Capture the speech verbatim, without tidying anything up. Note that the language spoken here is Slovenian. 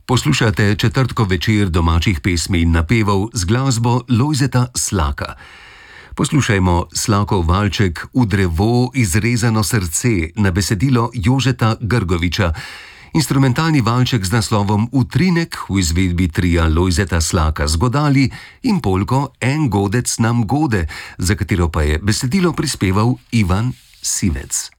Poslušate četrtkov večer domačih pesmi in napevov z glasbo Lojzeta Slaka. Poslušajmo Slakov valček V drevo izrezano srce na besedilo Jožeta Grgoviča, instrumentalni valček z naslovom Utrinek v izvedbi tria Lojzeta Slaka z godali in polko En godec nam gode, za katero pa je besedilo prispeval Ivan Sivec.